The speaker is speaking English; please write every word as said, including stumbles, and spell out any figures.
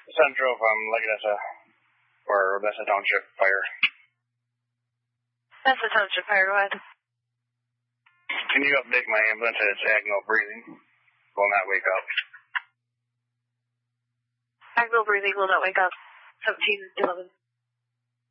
Central from Legadessa, or Odessa Township Fire. Odessa Township Fire, go ahead. Can you update my ambulance that it's agonal breathing? Will not wake up. Agonal breathing will not wake up. seventeen eleven.